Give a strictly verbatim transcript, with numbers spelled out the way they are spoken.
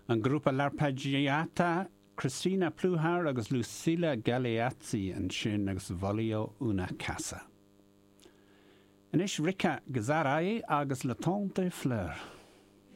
An grúpa l'arpeggiata Christina Pluhar agus Lucila Galeazzi an sin agus Volio Una Casa. An is Rica Gazarai agus Le Temps des Fleurs.